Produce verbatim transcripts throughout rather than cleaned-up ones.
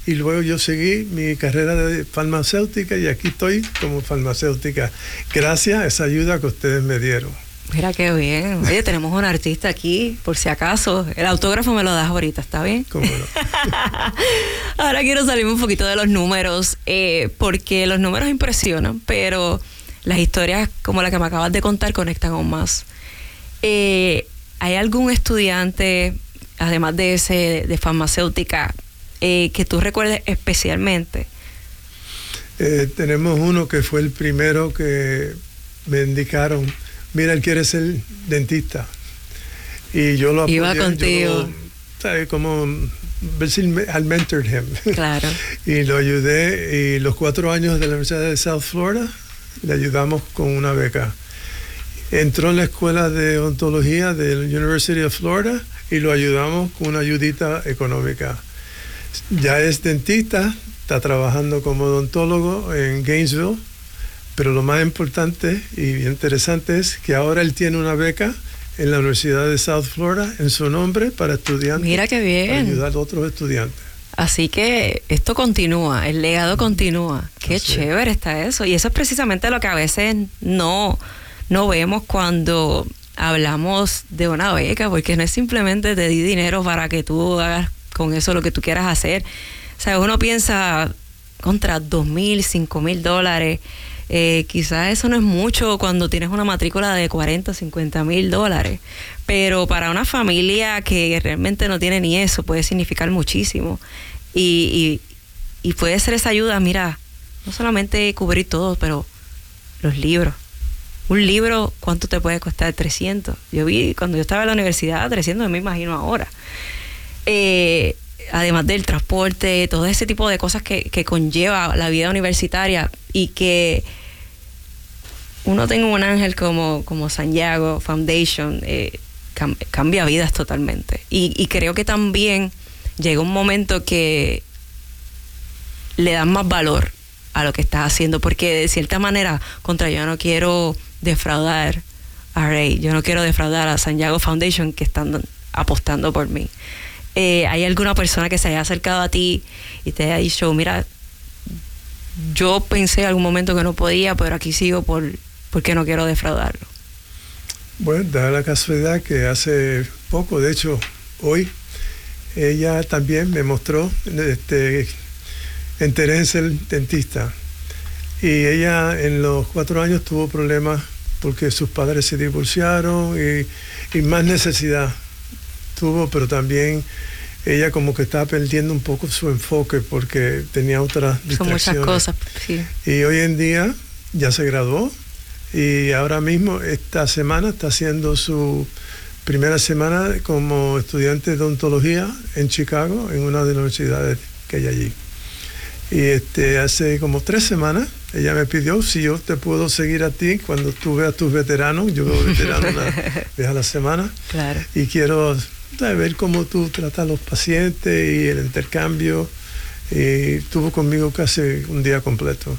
y luego yo seguí mi carrera de farmacéutica y aquí estoy como farmacéutica gracias a esa ayuda que ustedes me dieron. Mira qué bien. Oye, tenemos un artista aquí, por si acaso. El autógrafo me lo das ahorita, ¿está bien? ¿Cómo no? Ahora quiero salirme un poquito de los números, eh, porque los números impresionan, pero las historias como la que me acabas de contar conectan aún más. Eh, ¿Hay algún estudiante, además de ese de, de farmacéutica, eh, que tú recuerdes especialmente? Eh, tenemos uno que fue el primero que me indicaron, mira, él quiere ser dentista. Y yo lo apoyé. Iba contigo. Yo lo, ¿sabes? Como, I mentored him. Claro. Y lo ayudé. Y los cuatro años de la Universidad de South Florida, le ayudamos con una beca. Entró en la escuela de odontología de la University of Florida y lo ayudamos con una ayudita económica. Ya es dentista, está trabajando como odontólogo en Gainesville, pero lo más importante y interesante es que ahora él tiene una beca en la Universidad de South Florida en su nombre para estudiantes. Mira qué bien. Para ayudar a otros estudiantes. Así que esto continúa, el legado continúa. Qué Así chévere es. Está eso. Y eso es precisamente lo que a veces no, no vemos cuando hablamos de una beca, porque no es simplemente te di dinero para que tú hagas con eso lo que tú quieras hacer. O sea, uno piensa contra dos mil, cinco mil dólares. Eh, quizás eso no es mucho cuando tienes una matrícula de cuarenta, cincuenta mil dólares, pero para una familia que realmente no tiene ni eso puede significar muchísimo y, y, y puede ser esa ayuda, mira, no solamente cubrir todo, pero los libros. Un libro, ¿cuánto te puede costar? trescientos. Yo vi cuando yo estaba en la universidad, trescientos, me imagino ahora. Eh, además del transporte, todo ese tipo de cosas que, que conlleva la vida universitaria y que uno tenga un ángel como, como Santiago Foundation, eh, cam, cambia vidas totalmente. Y, y creo que también llega un momento que le dan más valor a lo que estás haciendo, porque de cierta manera, contra yo no quiero defraudar a Ray, yo no quiero defraudar a Santiago Foundation que están apostando por mí. Eh, ¿Hay alguna persona que se haya acercado a ti y te haya dicho, mira, yo pensé en algún momento que no podía, pero aquí sigo por porque no quiero defraudarlo? Bueno, da la casualidad que hace poco, de hecho, hoy, ella también me mostró este interés en ser dentista. Y ella en los cuatro años tuvo problemas porque sus padres se divorciaron y, y más necesidad tuvo, pero también ella como que estaba perdiendo un poco su enfoque porque tenía otras distracciones. Son muchas cosas, sí. Y hoy en día ya se graduó y ahora mismo esta semana está haciendo su primera semana como estudiante de odontología en Chicago, en una de las universidades que hay allí. Y este, hace como tres semanas ella me pidió si yo te puedo seguir a ti cuando tú veas tus veteranos. Yo veo veteranos una vez a la semana. Claro. Y quiero ver cómo tú tratas a los pacientes y el intercambio. Y estuvo conmigo casi un día completo.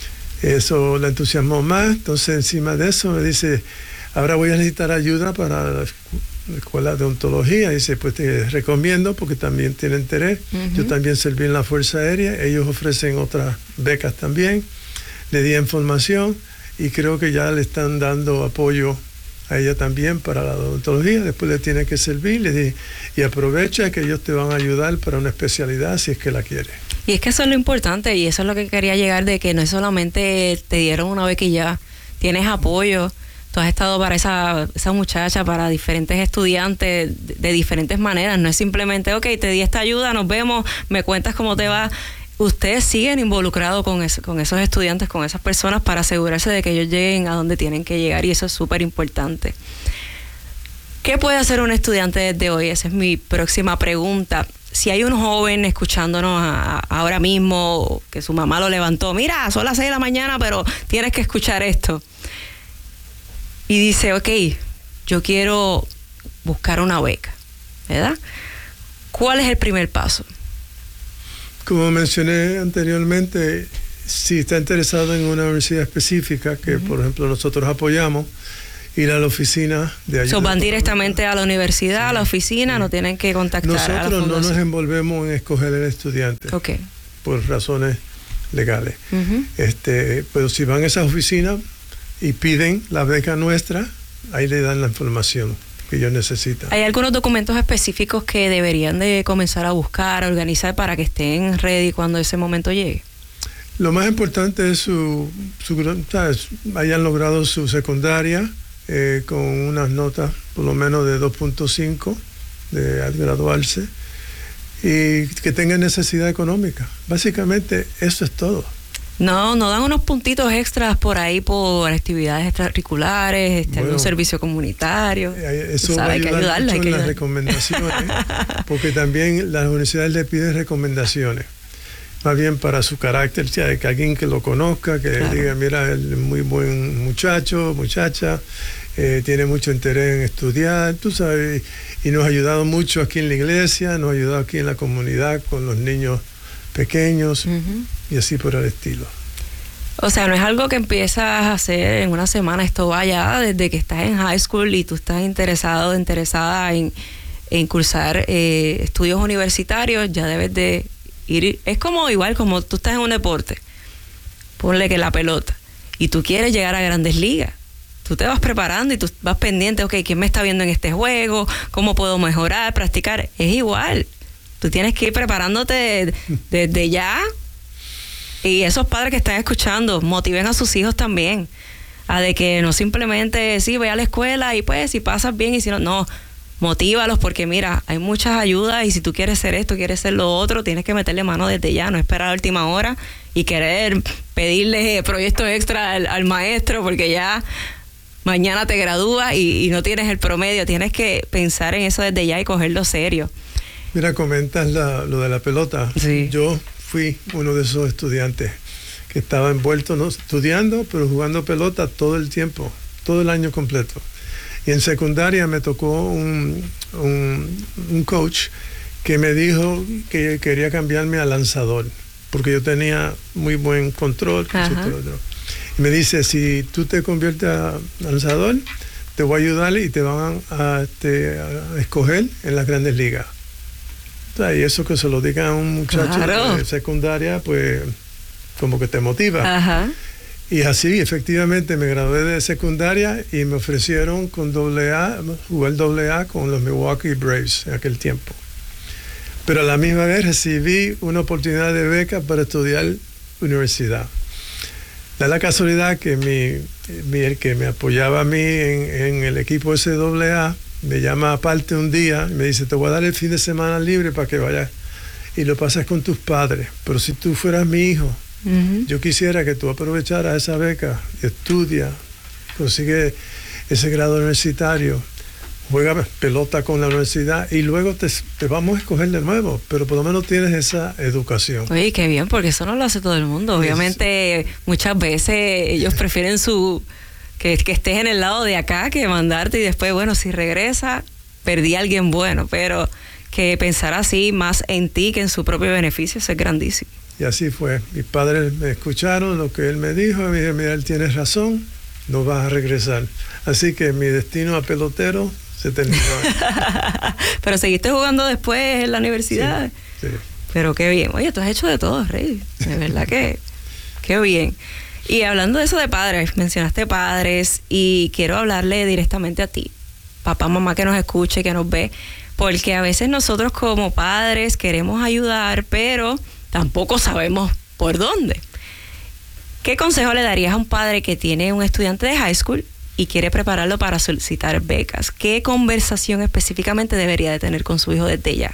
Eso la entusiasmó más. Entonces, encima de eso, me dice, ahora voy a necesitar ayuda para la escuela de odontología. Dice, pues te recomiendo porque también tiene interés. Uh-huh. Yo también serví en la Fuerza Aérea. Ellos ofrecen otras becas también. Le di información y creo que ya le están dando apoyo a ella también para la odontología. Después le tiene que servir, le di, y aprovecha que ellos te van a ayudar para una especialidad si es que la quiere. Y es que eso es lo importante y eso es lo que quería llegar, de que no es solamente te dieron una beca y ya, tienes apoyo. Tú has estado para esa, esa muchacha, para diferentes estudiantes de, de diferentes maneras. No es simplemente, ok, te di esta ayuda, nos vemos, me cuentas cómo te va. Ustedes siguen involucrados con, eso, con esos estudiantes, con esas personas, para asegurarse de que ellos lleguen a donde tienen que llegar, y eso es súper importante. ¿Qué puede hacer un estudiante desde hoy? Esa es mi próxima pregunta. Si hay un joven escuchándonos a, a ahora mismo, que su mamá lo levantó, mira, son las seis de la mañana, pero tienes que escuchar esto. Y dice, ok, yo quiero buscar una beca, ¿verdad? ¿Cuál es el primer paso? Como mencioné anteriormente, si está interesado en una universidad específica, que uh-huh. por ejemplo nosotros apoyamos, ir a la oficina de ayuda. So, van directamente a la universidad, sí, a la oficina, sí. No tienen que contactar Nosotros a la fundación. No nos envolvemos en escoger el estudiante, okay, por razones legales. Uh-huh. Este, pero si van a esas oficinas y piden la beca nuestra, ahí le dan la información que ellos necesitan. ¿Hay algunos documentos específicos que deberían de comenzar a buscar, a organizar para que estén ready cuando ese momento llegue? Lo más importante es su, su ¿sabes? hayan logrado su secundaria eh, con unas notas por lo menos de dos punto cinco de al graduarse y que tengan necesidad económica. Básicamente eso es todo. No, no dan unos puntitos extras por ahí por actividades extracurriculares, este, bueno, algún servicio comunitario. Eso va a ayudar hay que ayudarla, mucho hay que en las ayudar. recomendaciones, porque también las universidades le piden recomendaciones. Más bien para su carácter, o sea, que alguien que lo conozca, que claro. diga, mira, él es muy buen muchacho, muchacha, eh, tiene mucho interés en estudiar, tú sabes, y nos ha ayudado mucho aquí en la iglesia, nos ha ayudado aquí en la comunidad con los niños pequeños, uh-huh. y así por el estilo. O sea, no es algo que empiezas a hacer en una semana, esto va ya desde que estás en high school y tú estás interesado, interesada en, en cursar eh, estudios universitarios, ya debes de ir. Es como igual como tú estás en un deporte, ponle que la pelota, y tú quieres llegar a grandes ligas. Tú te vas preparando y tú vas pendiente, ok, ¿quién me está viendo en este juego? ¿Cómo puedo mejorar, practicar? Es igual. Tú tienes que ir preparándote desde ya. Y esos padres que están escuchando, motiven a sus hijos también. A de que no simplemente, sí, ve a la escuela y pues si pasas bien y si no, no. Motívalos porque mira, hay muchas ayudas y si tú quieres ser esto, quieres ser lo otro, tienes que meterle mano desde ya, no esperar a la última hora y querer pedirle proyectos extra al, al maestro porque ya mañana te gradúas y, y no tienes el promedio. Tienes que pensar en eso desde ya y cogerlo serio. Mira, comentas la, lo de la pelota. Sí. Yo fui uno de esos estudiantes que estaba envuelto, no estudiando, pero jugando pelota todo el tiempo, todo el año completo. Y en secundaria me tocó un, un, un coach que me dijo que quería cambiarme a lanzador, porque yo tenía muy buen control. Y me dice, si tú te conviertes a lanzador, te voy a ayudar y te van a, te, a escoger en las grandes ligas. O sea, y eso que se lo diga a un muchacho claro. de secundaria, pues como que te motiva. Ajá. Y así, efectivamente, me gradué de secundaria y me ofrecieron con doble A, jugar doble A con los Milwaukee Braves en aquel tiempo. Pero a la misma vez recibí una oportunidad de beca para estudiar universidad. Da la casualidad que mi, mi, el que me apoyaba a mí en, en el equipo ese doble A me llama aparte un día y me dice, te voy a dar el fin de semana libre para que vayas y lo pases con tus padres. Pero si tú fueras mi hijo, Uh-huh. yo quisiera que tú aprovecharas esa beca, estudia, consigue ese grado universitario, juega pelota con la universidad y luego te, te vamos a escoger de nuevo, pero por lo menos tienes esa educación. Oye, qué bien, porque eso no lo hace todo el mundo. Obviamente, muchas veces ellos prefieren su que, que estés en el lado de acá que mandarte y después, bueno, si regresa, perdí a alguien bueno, pero que pensar así más en ti que en su propio beneficio, eso es grandísimo. Y así fue. Mis padres me escucharon lo que él me dijo y me dijeron, mira, él tiene razón, no vas a regresar. Así que mi destino a pelotero se terminó. Pero seguiste jugando después en la universidad. Sí, sí. Pero qué bien. Oye, tú has hecho de todo, Rey. De verdad que qué bien. Y hablando de eso de padres, mencionaste padres y quiero hablarle directamente a ti, papá, mamá que nos escuche, que nos ve, porque a veces nosotros como padres queremos ayudar, pero tampoco sabemos por dónde. ¿Qué consejo le darías a un padre que tiene un estudiante de high school y quiere prepararlo para solicitar becas? ¿Qué conversación específicamente debería de tener con su hijo desde ya?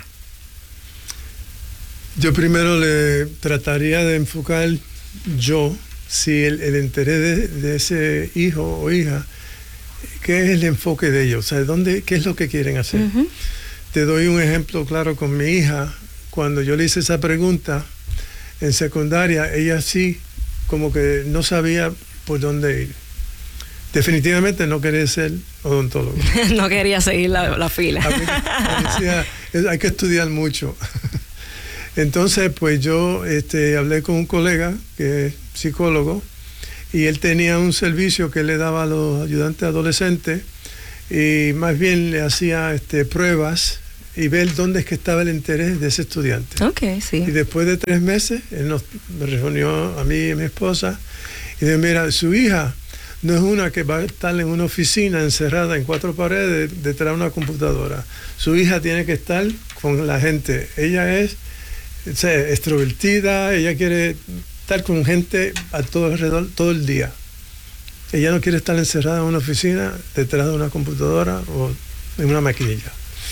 Yo primero le trataría de enfocar yo, si el, el interés de, de ese hijo o hija, ¿qué es el enfoque de ellos? O sea, ¿dónde, ¿qué es lo que quieren hacer? Uh-huh. Te doy un ejemplo claro con mi hija. Cuando yo le hice esa pregunta en secundaria, ella sí como que no sabía por dónde ir. Definitivamente no quería ser odontólogo. No quería seguir la, la fila. A mí me decía, hay que estudiar mucho. Entonces, pues yo este, hablé con un colega que es psicólogo y él tenía un servicio que le daba a los ayudantes adolescentes y más bien le hacía este, pruebas y ver dónde es que estaba el interés de ese estudiante. Okay, sí. Y después de tres meses, él nos reunió a mí y a mi esposa y dijo, mira, su hija no es una que va a estar en una oficina encerrada en cuatro paredes detrás de una computadora. Su hija tiene que estar con la gente. Ella es, o sea, extrovertida, ella quiere estar con gente a todo alrededor todo el día. Ella no quiere estar encerrada en una oficina detrás de una computadora o en una maquinilla.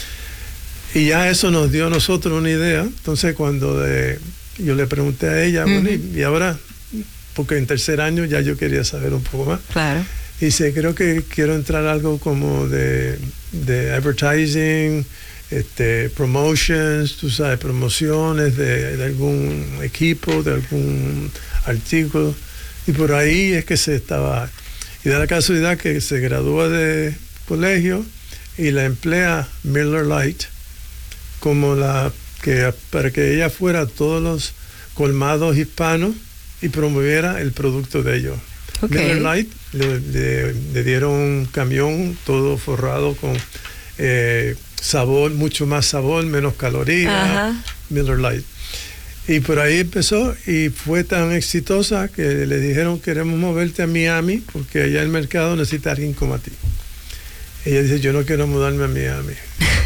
Y ya eso nos dio a nosotros una idea. Entonces cuando de, yo le pregunté a ella, uh-huh. bueno, y, y ahora, porque en tercer año ya yo quería saber un poco más. Claro. Y dice, creo que quiero entrar algo como de, de advertising, este, promotions, tú sabes, promociones de, de algún equipo, de algún artículo. Y por ahí es que se estaba... Y da la casualidad que se gradúa de colegio y la emplea Miller Lite como la que para que ella fuera a todos los colmados hispanos y promoviera el producto de ellos. Okay. Miller Lite le, le, le dieron un camión todo forrado con eh, sabor, mucho más sabor, menos calorías. Uh-huh. Miller Lite. Y por ahí empezó y fue tan exitosa que le dijeron, queremos moverte a Miami porque allá el mercado necesita a alguien como a ti. Ella dice, yo no quiero mudarme a Miami.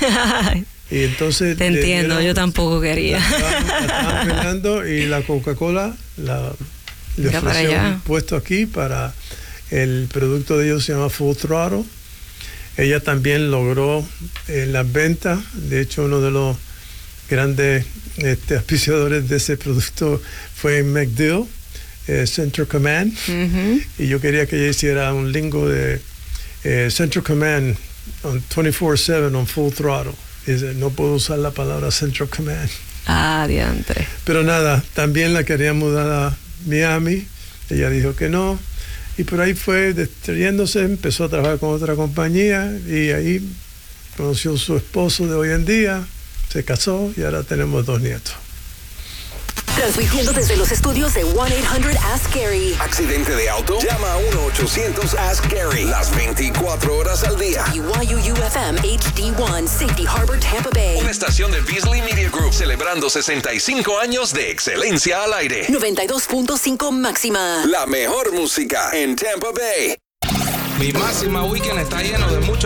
Y entonces te entiendo, dieron, yo tampoco quería. La estaban, la estaban peleando y la Coca-Cola la, le Mira ofreció un puesto aquí para el producto de ellos, se llama Full Throttle. Ella también logró eh, las ventas. De hecho, uno de los grandes este, auspiciadores de ese producto fue MacDill, eh, Central Command. Uh-huh. Y yo quería que ella hiciera un lingo de eh, Central Command on veinticuatro siete on Full Throttle. No puedo usar la palabra Central Command. Ah, diantre. Pero nada, también la quería mudar a Miami. Ella dijo que no. Y por ahí fue destruyéndose, empezó a trabajar con otra compañía y ahí conoció a su esposo de hoy en día, se casó y ahora tenemos dos nietos. Transmitiendo desde los estudios de one eight hundred ask Gary. ¿Accidente de auto? Llama a uno ochocientos ask Gary. Las veinticuatro horas al día. W Y U U F M H D one, Safety Harbor, Tampa Bay. Una estación de Beasley Media Group celebrando sesenta y cinco años de excelencia al aire. noventa y dos punto cinco máxima. La mejor música en Tampa Bay. Mi máxima weekend está lleno de mucho